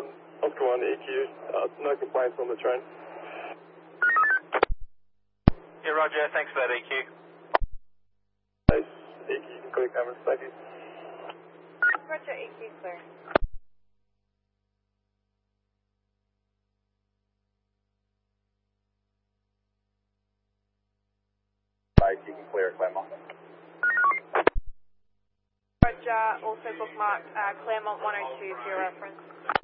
Oscar 1 EQ, no complaints on the train. Yeah, Roger, thanks for that EQ. Nice, EQ, you can clear cameras, thank you. Roger, EQ clear. You can clear at Claremont. Roger, also bookmarked Claremont 102 for your reference.